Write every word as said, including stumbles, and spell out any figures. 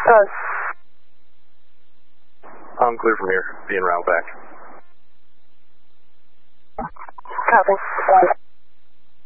Uh, I'm clear from here. Being route back. copy.